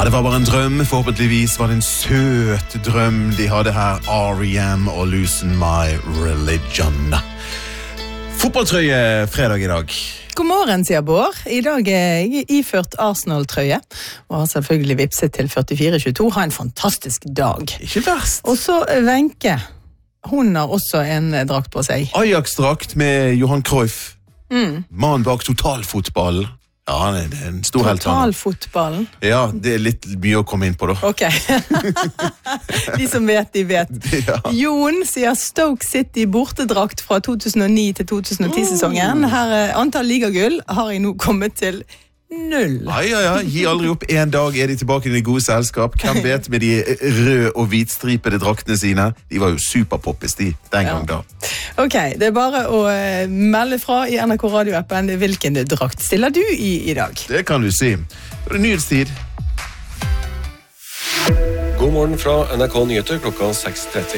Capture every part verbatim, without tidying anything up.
det var bare en drøm. Forhåpentligvis var det en søt drøm de hadde her. R E M og Losing My Religion. Fotballtrøye fredag i dag. God morgen, sier Bård. I dag er jeg iført Arsenal-trøye, og har selvfølgelig vipset til førtifire tjueto. Ha en fantastisk dag. Ikke verst. Og så Wenche. Hun har også en drakt på seg. Ajax-drakt med Johan Cruyff. Mm. Mannen bak totalfotballen. Ja, han er, det er en stor helt. Totalfotballen? Ja, det er litt mye å komme inn på da. Ok. De som vet, de vet. Ja. Jon sier Stoke City bortedrakt fra to tusen og ni til to tusen og ti-sesongen. Her er antall ligagull har jeg nå kommet til null. Ja, ja, ja. Gi aldri opp. En dag er de tilbake i det gode selskap. Hvem vet med de røde og hvitstripede draktene sine? De var jo superpoppis de den gang da. Ok, det er bare å melde fra i N R K radioappen hvilken drakt stiller du i i dag. Det kan du si. Det er nyhetstid. God morgen fra N R K Nyheter klokka seks tretti.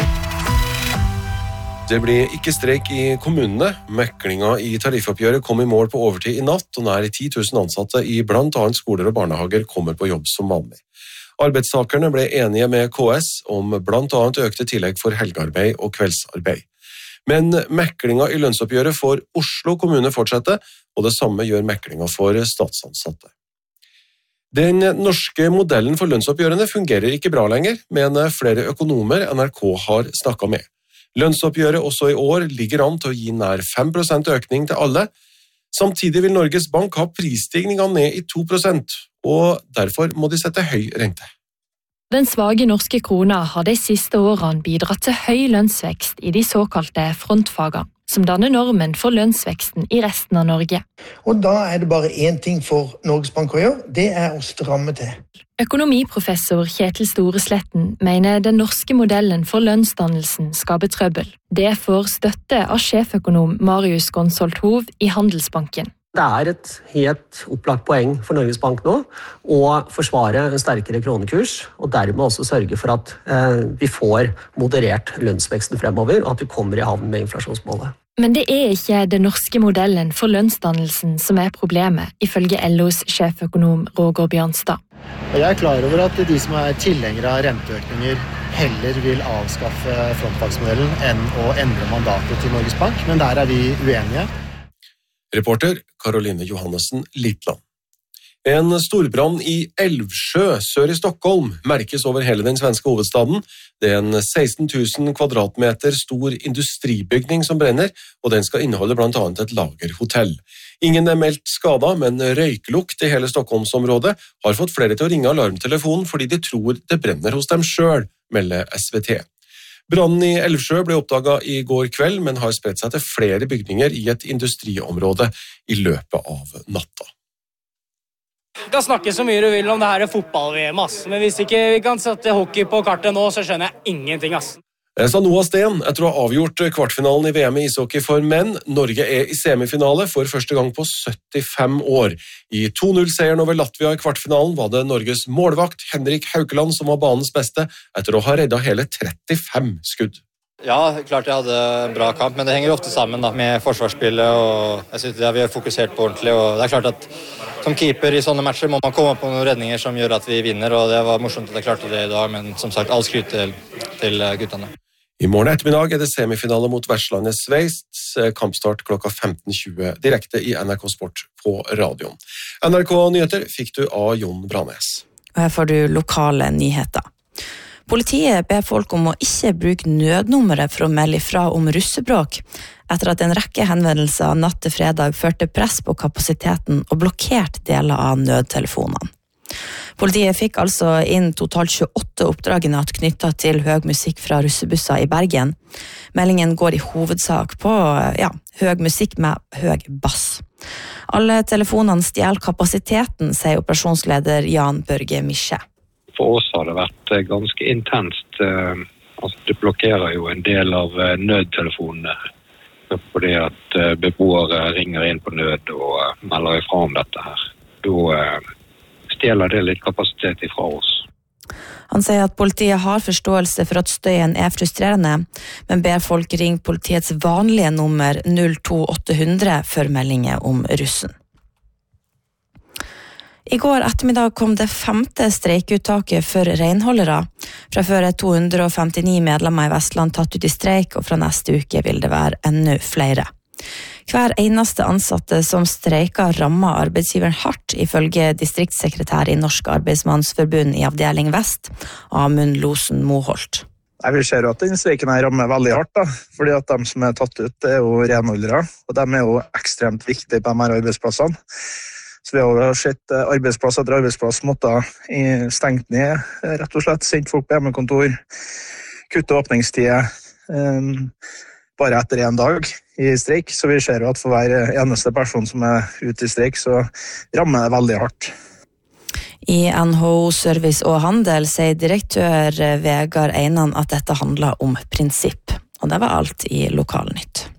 Det blir ikke streik i kommunene. Meklinga i tariffoppgjøret kom i mål på overtid i natt, og nær ti tusen ansatte i blant annet skoler og barnehager kommer på jobb som vanlig. Arbeidstakerne ble enige med K S om blant annet økte tillegg for helgearbeid og kveldsarbeid. Men meklinga i lønnsoppgjøret for Oslo kommune fortsetter, og det samme gjør meklinga for statsansatte. Den norske modellen for lønnsoppgjørene fungerer ikke bra lenger, mener flere økonomer N R K har snakket med. Lønnsoppgjøret også i år ligger an til å gi nær fem prosent økning til alle. Samtidig vil Norges Bank ha prisstigningen ned i to prosent, og derfor må de sette høy rente. Den svage norske krona har de siste årene bidratt til høy lønnsvekst i de såkalte frontfagene, som danner normen for lønnsveksten i resten av Norge. Og da er det bare én ting for Norges Bank å gjøre, det er å stramme til. Økonomiprofessor Kjetil Storesletten mener den norske modellen for lønnsdannelsen skaper trøbbel. Det får støtte av sjeføkonom Marius Gonsolt Hov i Handelsbanken. Det er et helt opplagt poeng for Norges Bank nå å forsvare en sterkere kronekurs, og dermed også sørge for at eh, vi får moderert lønnsveksten fremover, og at vi kommer i havn med inflasjonsmålet. Men det er ikke den norske modellen for lønnsdannelsen som er problemet, ifølge L O's sjeføkonom Roger Bjørnstad. Jeg er klar over at de som er tilhengere av renteøkninger heller vil avskaffe frontfagsmodellen enn å endre mandatet til Norges Bank, men der er vi uenige. Reporter Caroline Johannessen Litland. En storbrann i Älvsjö sør i Stockholm merkes over hele den svenske hovedstaden. Det er en seksten tusen kvadratmeter stor industribygning som brenner, og den skal inneholde blant annet et lagerhotell. Ingen er meldt skadet, men røyklukt i hele Stockholmsområdet har fått flere til å ringe alarmtelefonen fordi de tror det brenner hos dem selv, melder S V T. Brannen i Älvsjö ble oppdaget i går kveld, men har spredt seg til flere bygninger i et industriområde i løpet av natta. Vi kan snakke så mye du vil om det her fotball-V M, ass. Men hvis ikke vi kan sette hockey på kartet nå, så skjønner jeg ingenting, ass. Jeg sa Noah Sten etter å ha avgjort kvartfinalen i V M i ishockey for menn. Norge er i semifinale for første gang på syttifem år. I to null-seieren over Latvia i kvartfinalen var det Norges målvakt Henrik Haukeland som var banens beste, etter å ha reddet hele trettifem skudd. Ja, klart jeg hadde en bra kamp, men det henger ofte sammen da, med forsvarsspillet, og jeg synes det vi har fokusert på ordentlig, og det er klart at som keeper i sånne matcher må man komme på noen redninger som gjør at vi vinner, og det var morsomt at jeg klarte det i dag, men som sagt, all skryt til, til guttene. I morgen ettermiddag er det semifinale mot vertslandet Sveits, kampstart klokka femten tjue, direkte i N R K Sport på radioen. N R K Nyheter fikk du av Jon Branes. Og her får du lokale nyheter. Politiet ber folk om å ikke bruke nødnummeret for å melde ifra om russebråk, etter at en rekke henvendelser natt til fredag førte press på kapasiteten og blokkerte deler av nødtelefonene. Politiet fikk altså inn totalt tjueåtte oppdrag i natt knyttet til høy musikk fra russebusser i Bergen. Meldingen går i hovedsak på ja, høy musikk med høy bass. Alle telefonene stjeler kapasiteten, sier operasjonsleder Jan Børge Mische. For oss har det vært ganske intenst. Altså, det blokkerer jo en del av nødtelefonene fordi at beboere ringer inn på nød og melder ifra om dette her. Da stjeler det litt kapasitet ifra oss. Han sier at politiet har forståelse for at støyen er frustrerende, men ber folk ringe politiets vanlige nummer null to åtte hundre for meldinger om russen. I går ettermiddag kom det femte streikuttaket for renholdere. Fra før er to hundre femtini medlemmer i Vestland tatt ut i streik, og fra neste uke vil det være enda flere. Hver eneste ansatte som streiker rammer arbeidsgiveren hardt, ifølge distriktssekretær i Norsk Arbeidsmannsforbund i avdeling Vest, Amund Losen Moholt. Jeg vil se at den streiken her rammer veldig hardt, da, fordi at de som er tatt ut er jo renholdere, og de er jo ekstremt viktige på de her arbeidsplassene. Så vi har sett arbeidsplass etter arbeidsplass måtte stengt ned, rett og slett sendt folk på hjemmekontor, kutte åpningstider, um, bare etter en dag i streik. Så vi ser at for hver eneste person som er ute i streik, så rammer det veldig hardt. I N H O Service og Handel sier direktør Vegard Einan at dette handler om prinsipp. Og det var alt i Lokalnytt.